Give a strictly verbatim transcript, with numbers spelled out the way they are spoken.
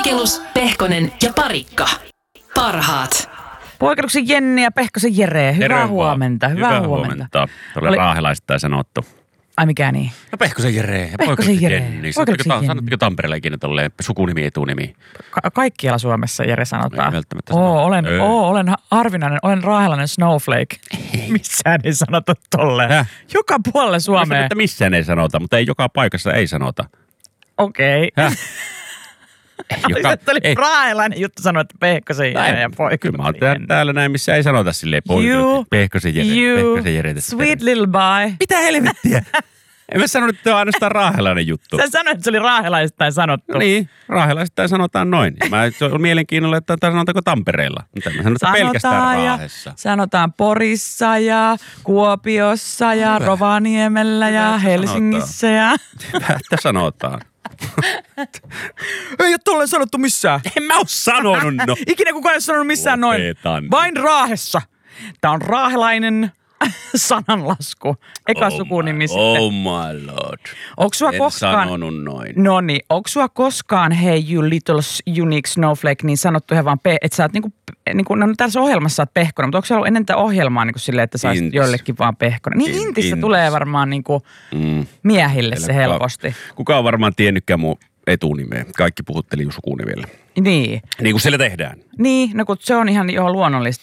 Poikelus, Pehkonen ja Parikka. Parhaat. Poikeluksen Jenni ja Pehkosen Jere. Hyvää Terve huomenta. vaan. Hyvää, Hyvää huomenta. huomenta. Tuolle Oli- raahelaisittain sanottu. Ai mikä niin? No Pehkosen Jere ja Pehkosen Poikeluksen Jere. Jenni. Poikeluksen Sanotteko, Jenni. sanotteko Tampereella ikinä tolleen sukunimi, etunimi? Ka- kaikkialla Suomessa Jere sanotaan. Ei välttämättä Oo, sanota. olen, Ei. oo, olen harvinainen, olen raahelainen snowflake. Missään ei sanota tolleen. Häh? Joka puolella Mä sanon, Suomeen. että missään ei sanota, mutta ei joka paikassa ei sanota. Okei. Häh? Joka, oli ei. raahelainen juttu sanoa, että Pehkosen Jere ja Kyllä mä oon Poikeluksen tää- Jenni. täällä näin, missä ei sanota silleen You, Poikeluksen, Pehkosen Jere, you, Pehkosen Jere. tässä sweet perään. little boy. Mitä helvettiä? En mä sanonut, että tämä on ainoastaan raahelainen juttu. Sä sanoit, että se oli raahelaisittain sanottu. No niin, raahelaisittain sanotaan noin. Mä se on mielenkiinnolla, että sanotaanko Tampereella. Mitä mä sanon, että pelkästään ja, Raahessa. sanotaan Porissa ja Kuopiossa ja Hyvä. Rovaniemellä ja Hyvä, että Helsingissä ja... Hyvä, että sanotaan. Ei ole tolleen sanottu missään. En mä oo sanonut, no. Ikinä kukaan ei ole sanonut missään Lopetan. noin. Vain Raahessa. Tää on raahelainen sananlasku. Eka Oh sukunimi my- sitten. Oh my lord. Onko sua En koskaan... sanonut noin. No niin, onko sua koskaan, hey you little unique snowflake, niin sanottu ihan vaan, pe- että sä oot niinku, niinku, no tässä ohjelmassa sä oot Pehkonen, mutta onko se ollut ennen tätä ohjelmaa niinku silleen, että sä olisit Intis. joillekin vaan Pehkonen? Niin In- Intissä Intis. tulee varmaan niinku Mm. miehille se Kuka- helposti. Kuka on varmaan tiennytkään mun etunimeä. Kaikki puhutteli jo sukunimellä. Niin. Niin kuin siellä tehdään. Niin, no kun se on ihan jo luonnollista.